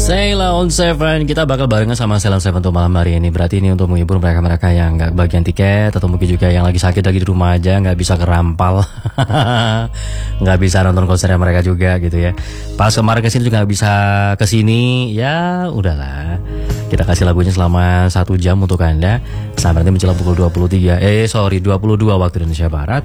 Sheila on Seven, kita bakal barengan sama Sheila on Seven untuk malam hari ini. Berarti ini untuk menghibur mereka-mereka yang nggak bagian tiket, atau mungkin juga yang lagi sakit lagi di rumah aja, nggak bisa kerampal, nggak bisa nonton konsernya mereka juga gitu ya. Pas kemarin kesini juga nggak bisa kesini, ya udahlah. Kita kasih lagunya selama 1 jam untuk Anda sampai nanti menjelang pukul 22 waktu Indonesia Barat.